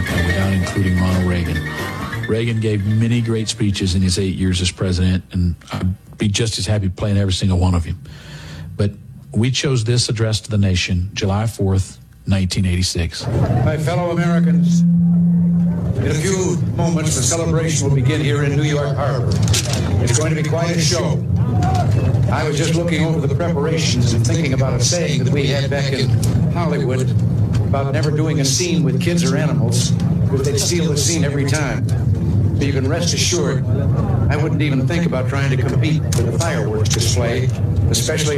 America without including Ronald Reagan. Reagan gave many great speeches in his 8 years as president, and I'd be just as happy playing every single one of them. But we chose this address to the nation, July 4th, 1986. My fellow Americans, in a few moments, the celebration will begin here in New York Harbor. It's going to be quite a show. I was just looking over the preparations and thinking about a saying that we had back in Hollywood about never doing a scene with kids or animals because they'd steal the scene every time. But you can rest assured, I wouldn't even think about trying to compete with a fireworks display, especially